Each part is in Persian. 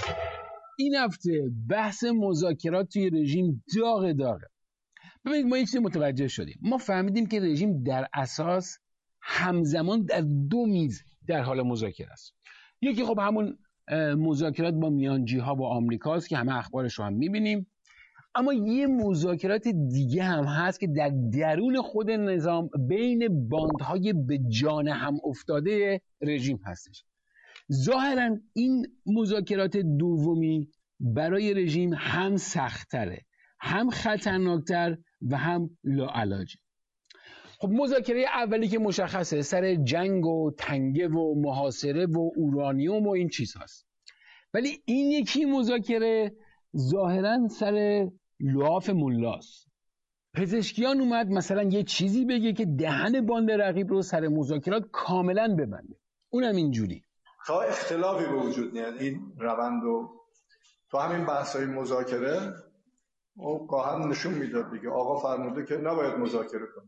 این هفته بحث مذاکرات توی رژیم داغه. ببینید ما یه چیزی متوجه شدیم. ما فهمیدیم که رژیم در اساس همزمان در دو میز در حال مذاکره است. یکی خب همون مذاکرات با میانجی‌ها و آمریکاست که همه اخبارش رو هم می‌بینیم. اما یه مذاکرات دیگه هم هست که در درون خود نظام بین باندهای به جان هم افتاده رژیم هستش. ظاهراً این مذاکرات دومی برای رژیم هم سخت‌تره، هم خطرناکتر و هم لاعلاجه. خب مذاکره اولی که مشخصه سر جنگ و تنگه و محاصره و اورانیوم و این چیز هست. ولی این یکی مذاکره ظاهراً سر لعاف ملاست. پزشکیان اومد مثلا یه چیزی بگه که دهن باند رقیب رو سر مذاکرات کاملا ببنده. اونم اینجوری تا اختلافی به وجود نیاد این روند رو تو همین بحث‌های مذاکره او گاهن نشون میداد دیگه. آقا فرموده که نباید مذاکره کنیم.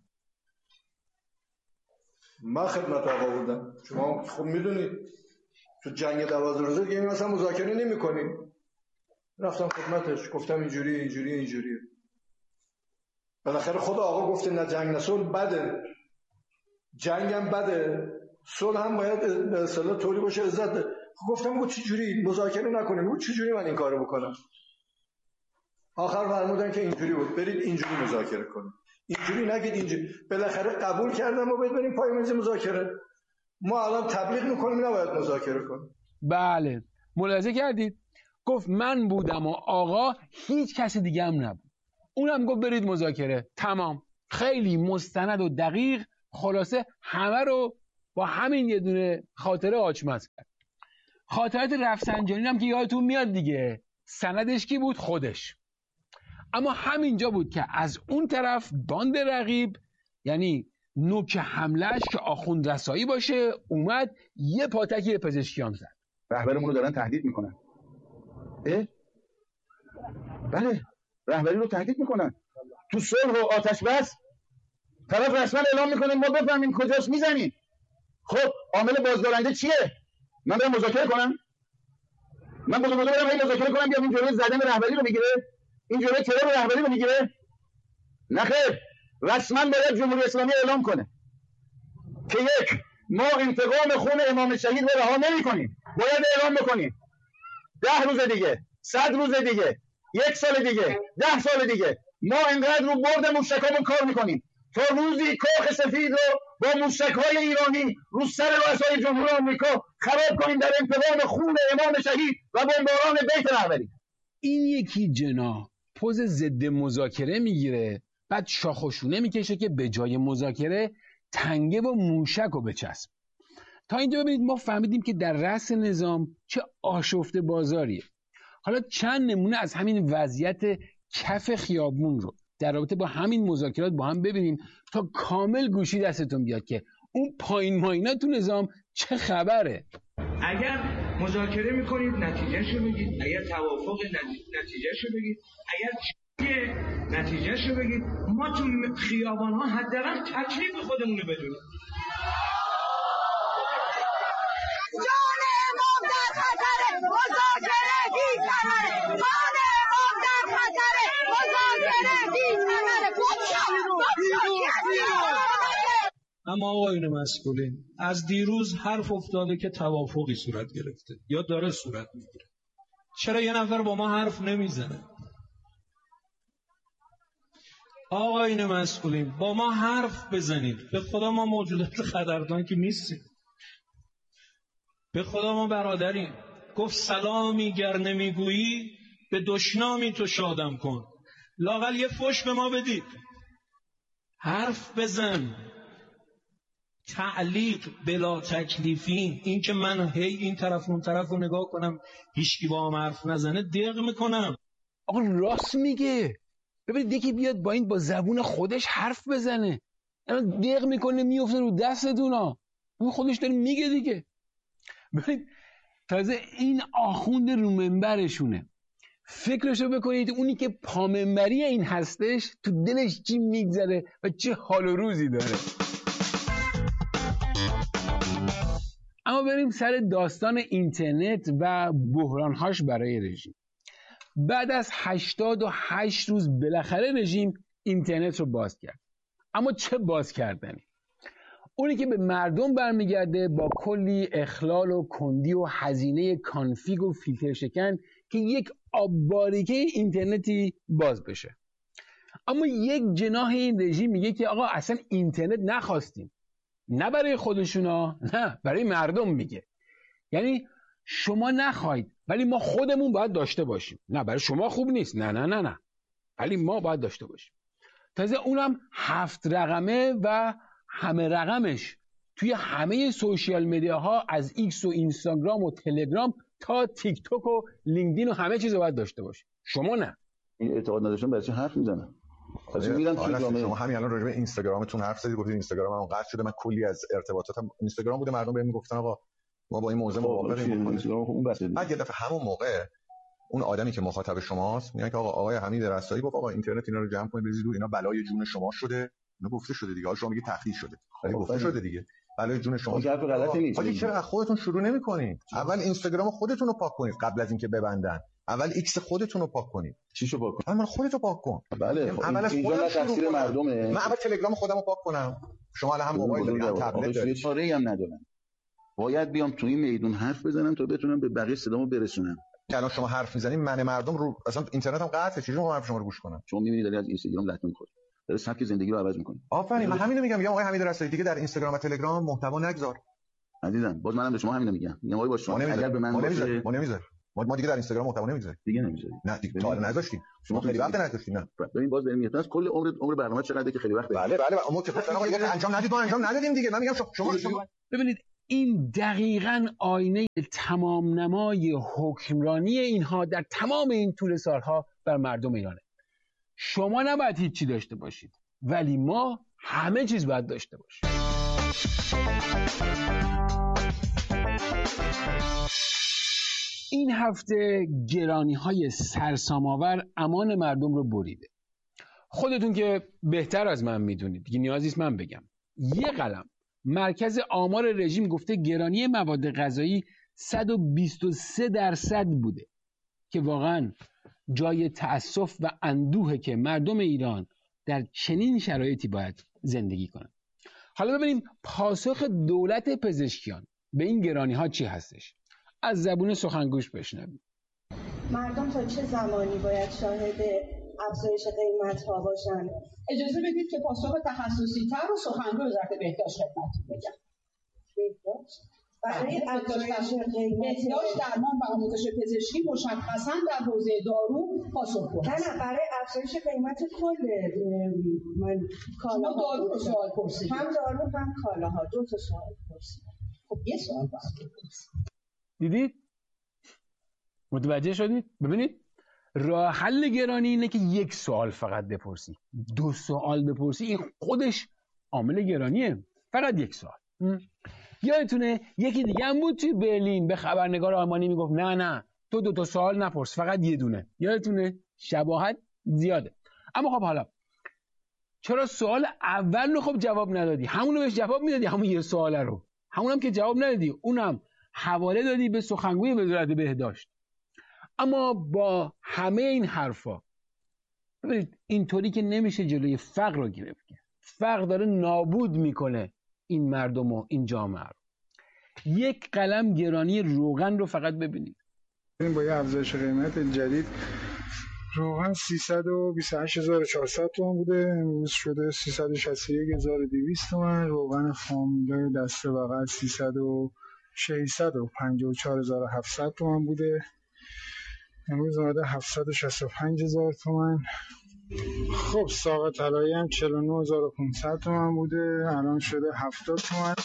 من خدمت آقا بودم، شما خب میدونید تو جنگ 12 روزه دیگه مثلا مذاکره نمی‌کنیم. رفتم خدمتش گفتم اینجوری. بالاخره خود آقا گفته نه جنگ نه صلح بده، جنگ هم بده، صلح هم باید به اصطلاح طوری باشه عزت ده. گفتم چجوری مذاکره نکنیم؟ چجوری من این کارو بکنم؟ آخر فرمودن که اینجوری بود، برید اینجوری مذاکره کنید. اینجوری نگید اینجوری. بالاخره قبول کردم و بریم پای میز مذاکره. ما الان تبلیغ میکنیم نباید مذاکره کنیم. بله ملاحظه کردید؟ گفت من بودم و آقا هیچ کسی دیگه هم نبود. اونم گفت برید مذاکره. تمام. خیلی مستند و دقیق، خلاصه همه رو با همین یه دونه خاطره آچمز کرد. خاطرات رفسنجانی هم که یادتون میاد دیگه، سندش کی بود؟ خودش. اما همینجا بود که از اون طرف باند رقیب، یعنی نوک حملهش که آخوند رسایی باشه، اومد یه پاتکی به پزشکیان زد. رهبرمون رو دارن تهدید میکنن. بله رهبری رو تهدید میکنن. تو صلح و آتش بس طرف رسما اعلام میکنه ما بفهمیم کجاست میزنیم. خب عامل بازدارنده چیه؟ من برم مذاکره کنم؟ من برم مذاکره کنم بیام این جلوی زدن رهبری رو بگیره؟ این جلوی ترور رهبری رو بگیره؟ نه خیر، رسما باید جمهوری اسلامی اعلام کنه که یک، ما انتقام خون امام شهید رو رها نمی‌کنیم. باید اعلام بکنیم 10 روز دیگه، 100 روز دیگه، 1 سال دیگه، 10 سال دیگه ما اینقدر رو برد موشکامون کار میکنیم تا روزی کاخ سفید رو با موشک‌های ایرانی رو سر رؤسای جمهور آمریکا خراب کنیم در انتقام خون امام شهید و بمباران بیت رهبری. این یکی جناح پوز ضد مذاکره میگیره، بعد شاخوشونه میکشه که به جای مذاکره تنگه و موشک رو بچسب. تا اینجا ببینید ما فهمیدیم که در رأس نظام چه آشفته بازاریه. حالا چند نمونه از همین وضعیت کف خیابون رو در رابطه با همین مذاکرات با هم ببینیم تا کامل گوشی دستتون بیاد که اون پایین ماینا تو نظام چه خبره. اگر مذاکره میکنید نتیجهشو بگید، اگر توافق نتیجهشو بگید، اگر نتیجهشو بگید. ما تو خیابان ها حداقل تکلیف خودمون رو بدونیم. جان امام در خطره، مذاکره بی ثمره. جان امام در خطره، مذاکره بی ثمره. اما آقایون مسئولین، از دیروز حرف افتاده که توافقی صورت گرفته یا داره صورت میگیره. چرا یه نفر با ما حرف نمیزنه؟ آقایون مسئولین با ما حرف بزنید. به خدا ما موجودات خطرناک که نیستیم. به خدا ما برادریم. گفت سلامی گر نمیگویی به دشنامی تو شادم کن. لااقل یه فوش به ما بدید. حرف بزن. تعلیق بلا تکلیفی، این که من هی این طرف اون طرف رو نگاه کنم هیچکی با هم حرف نزنه دق میکنم. آقا راست میگه. ببینید یکی بیاد با این با زبون خودش حرف بزنه، الان دق میکنه میفته رو دستتونا. اون خودش داره میگه دیگه. ببینید تازه این آخوند رو منبرشونه. فکرشو بکنید اونی که پامنبری این هستش تو دلش چی میگذره و چه حال و روزی داره. اما بریم سر داستان اینترنت و بحرانهاش برای رژیم. بعد از 88 روز بالاخره رژیم اینترنت رو باز کرد. اما چه باز کردنی؟ اونی که به مردم برمیگرده با کلی اخلال و کندی و هزینه کانفیگ و فیلتر شکن که یک آب‌باریکه اینترنتی باز بشه. اما یک جناح این رژیم میگه که آقا اصلا اینترنت نخواستیم، نه برای خودشونا، نه برای مردم. میگه یعنی شما نخواید ولی ما خودمون باید داشته باشیم. نه برای شما خوب نیست، نه نه نه نه، ولی ما باید داشته باشیم. تازه اونم 7 رقمه و همه رقمش توی همه سوشیال میدیاها، از ایکس و اینستاگرام و تلگرام تا تیک توک و لینکدین و همه چیز رو باید داشته باشیم. شما نه. این اعتقاد نداشتن برای چه حرف میزنن؟ شما همین الان راجع به اینستاگرامتون حرف زدید، گفتید اینستاگرامم قطع شده. من کلی از ارتباطاتم اینستاگرام بوده، مردم بهم میگفتن آقا ما با این موضوع موافقیم. اینستاگرام اون بس بعد یه دفعه همون موقع اون آدمی که مخاطب شماست میگه که آقای حمید رستایی گفت آقا اینترنت اینا رو جمع کنید بریزید دور، اینا بلای جون شما شده. اینا گفته شده دیگه، شما میگه تخلیه شده، ولی گفته شده دیگه بلای جون شما. حرف غلطی نیست. حاجی چرا خودتون شروع نمی‌کنید؟ اول اینستاگرام خودتون رو پاک کنید قبل از اینکه ببندن. اول ایکس خودتون رو پاک کنید. چیشو پاک کن؟ اول خودت رو پاک کن. بله اول از اینجا تقصیر مردمه. من اول تلگرام خودم رو پاک کنم. شما الان هم موبایل دارید، هم تبلت دارید. چاره‌ای هم ندارم. باید بیام تو این میدون حرف بزنم تا بتونم به بقیه صدامو برسونم. که الان شما حرف میزنید من مردم رو اصلا اینترنت هم قطعه، چجوری ما حرف شما رو گوش کنم؟ شما میبینید داری از اینستاگرام لطمه می‌خوری، داره سبک زندگی رو عوض می‌کنه. آفرین، من همین رو میگم. آقای حمید رستایی دیگه در اینستاگرام و تلگرام محتوا نگذار. عزیزم باز منم به شما همین رو میگم. آقای باشه اگر به من باشه ما نمیذاریم. ما دیگه در اینستاگرام محتوا نمیذاریم. دیگه نمیذاریم. نه دیگه تا الان نذاشتیم. شما خیلی وقت نذاشتین. نه ببین باز داریم میاد. کل عمر برنامه چقدره که خیلی وقت. بله ما که گفتن آقا دیگه انجام ندید، ما انجام ندادیم دیگه. من میگم شما ببینید این دقیقاً آینه تمام نمای حکمرانی اینها در تمام این طول سالها بر مردم ایرانه. شما نباید هیچی داشته باشید ولی ما همه چیز باید داشته باشیم. این هفته گرانی‌های سرسام‌آور امان مردم رو بریده. خودتون که بهتر از من میدونید دیگه، نیازی نیست من بگم. یه قلم مرکز آمار رژیم گفته گرانی مواد غذایی 123% بوده که واقعا جای تأسف و اندوهه که مردم ایران در چنین شرایطی باید زندگی کنن. حالا ببینیم پاسخ دولت پزشکیان به این گرانی ها چی هستش. از زبون سخنگوش بشنویم. مردم تا چه زمانی باید شاهد افزایش قیمت ها باشن؟ اجازه بدید که پاسخ تخصصی تر و سخنگوی وزارت بهداشت خدمتتون بگم. بهداشت برای افزایش قیمت درمان و آموزش پزشکی مشخصاً در حوزه دارو پاسخگو است. نه برای افزایش قیمت کل من کالاها دارو رو سوال پرسید. هم دارو هم کالاها، 2 تا سوال پرسید. خب یه سوال باید بپرسید. دیدید؟ متوجه شدید؟ ببینید راه حل گرانی اینه که 1 سوال فقط بپرسی. 2 سوال بپرسی این خودش عامل گرانیه. فقط 1 سوال. یادتونه یکی دیگه هم بود توی برلین به خبرنگار آلمانی میگفت نه تو 2 تا سوال نپرس، فقط 1 دونه. یادتونه؟ شباهت زیاده. اما خب حالا چرا سوال اول رو خب جواب ندادی؟ همون رو بهش جواب میدادی، همون 1 سوال رو. همونم که جواب ندادی، اونم حواله دادی به سخنگوی وزارت بهداشت. اما با همه این حرفا ببینید اینطوری که نمیشه جلوی فقر رو گرفت. فقر داره نابود میکنه این مردم و این جامعه رو. 1 قلم گرانی روغن رو فقط ببینید. با یه افزایش قیمت جدید روغن 328400 تومان بوده، امروز شده 361200 تومان. روغن خام دسته بغل 654700 تومان بوده، امروز اومده 765000 تومان. خب ساق طلایی هم 49500 تومان بوده، الان شده 70 تومان.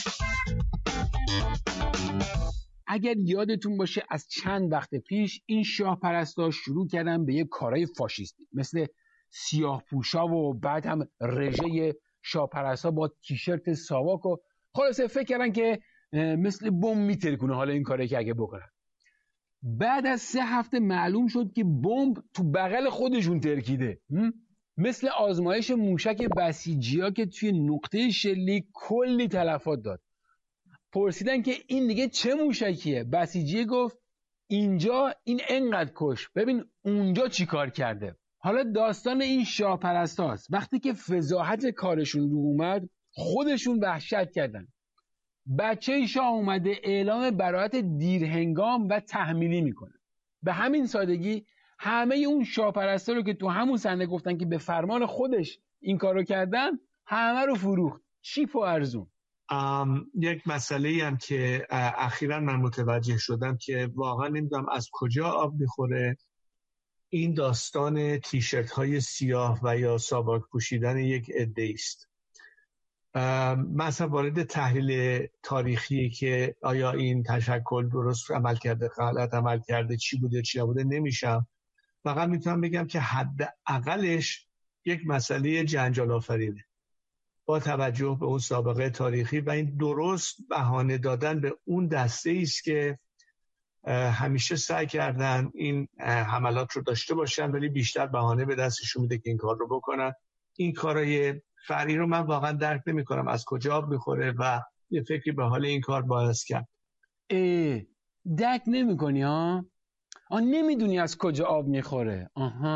اگر یادتون باشه از چند وقت پیش این شاه پرستا شروع کردن به یه کارهای فاشیستی مثل سیاه پوشا و بعد هم رژه شاه پرستا با تیشرت ساواک و خلاصه فکر کردن که مثل بمب میترکونه حالا این کاری که اگه بکنن. بعد از 3 هفته معلوم شد که بمب تو بغل خودشون ترکیده، مثل آزمایش موشک بسیجیا که توی نقطه شلیک کلی تلفات داد. پرسیدن که این دیگه چه موشکیه؟ بسیجی گفت اینجا این انقدر کش، ببین اونجا چی کار کرده. حالا داستان این شاه پرستاست. وقتی که فضاحت کارشون رو اومد خودشون وحشت کردن. بچه شاه اومده اعلام براءت دیرهنگام و تحمیلی میکنه. به همین سادگی همه اون شاه پرستا رو که تو همون صحنه گفتن که به فرمان خودش این کارو کردن، همه رو فروخت چیپ و ارزون. یک مسئله هم که اخیراً من متوجه شدم که واقعا نمیدونم از کجا آب میخوره، این داستان تیشرت های سیاه و یا ساواک پوشیدن یک عده است. مثلا وارد تحلیل تاریخی که آیا این تشکل درست عمل کرده، غلط عمل کرده، چی بوده چی نبوده نمیشم. فقط میتونم بگم که حداقلش یک مسئله جنجال آفرینه با توجه به اون سابقه تاریخی و این درست بهانه دادن به اون دسته است که همیشه سعی کردن این حملات رو داشته باشن ولی بیشتر بهانه به دستشون میده که این کار رو بکنن. این کارای فرعی رو من واقعا درک نمی کنم از کجا آب میخوره و یه فکری به حال این کار باعث کرد. درک نمی کنی ها؟ نمیدونی از کجا آب میخوره.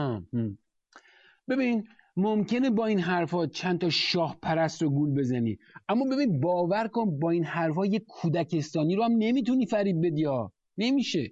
ببین ممکنه با این حرفا چند تا شاه پرست رو گول بزنی، اما ببین باور کن با این حرفا یه کودکستانی رو هم نمیتونی فریب بدی ها. نمیشه.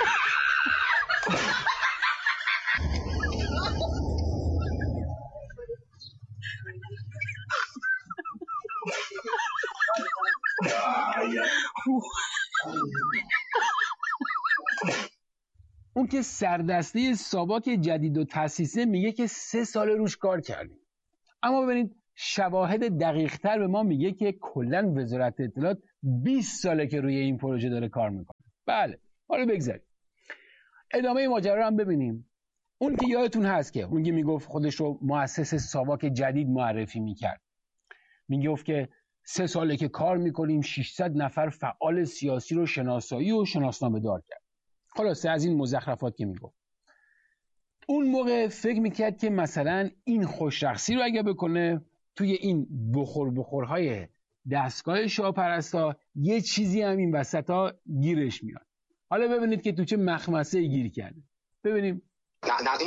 اون که سردسته ساواک جدید و تأسیسه میگه که 3 سال روش کار کردیم، اما ببینید شواهد دقیق‌تر به ما میگه که کلاً وزارت اطلاعات 20 ساله که روی این پروژه داره کار میکنه. بله حالا بگذاریم ادامه ماجرا رو هم ببینیم. اون که یادتون هست که اون که میگفت خودش رو مؤسس ساواک جدید معرفی میکرد، میگفت که 3 ساله که کار میکنیم 600 نفر فعال سیاسی رو شناسایی و شناسنامه دار کرد. خلاصه از این مزخرفات که میگفت. اون موقع فکر میکرد که مثلا این خوشرخصی رو اگه بکنه توی این بخورهای دستگاه شاهپرستا یه چیزی هم این وسطا گیرش میاد. حالا ببینید که تو چه مخمسه گیر کرده. ببینیم.